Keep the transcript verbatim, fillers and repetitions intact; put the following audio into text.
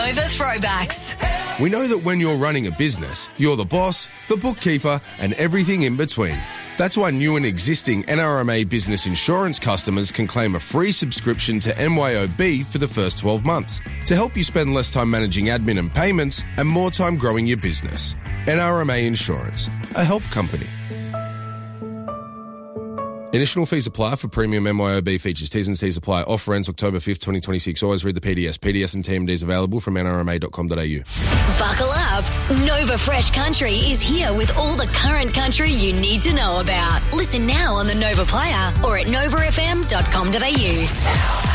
Nova Throwbacks. We know that when you're running a business, you're the boss, the bookkeeper, and everything in between. That's why new and existing N R M A business insurance customers can claim a free subscription to M Y O B for the first twelve months to help you spend less time managing admin and payments and more time growing your business. N R M A Insurance, a help company. Initial fees apply for premium M Y O B features. T's and C's apply. Offer ends October fifth, twenty twenty-six. Always read the P D S. P D S and T M Ds available from N R M A dot com dot A U. Buckle up. Nova Fresh Country is here with all the current country you need to know about. Listen now on the Nova Player or at nova f m dot com dot a u.